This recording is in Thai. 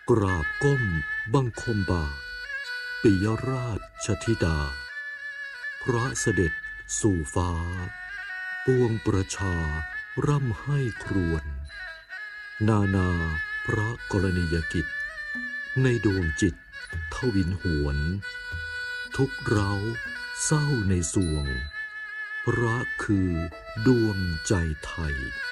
กราบก้มบังคมบาทปิยราชธิดาพระเสด็จสู่ฟ้าปวงประชาร่ำให้ครวญนาพระกรณียกิจในดวงจิตทวินหวนทุกเร้าเศร้าในสวงพระคือดวงใจไทย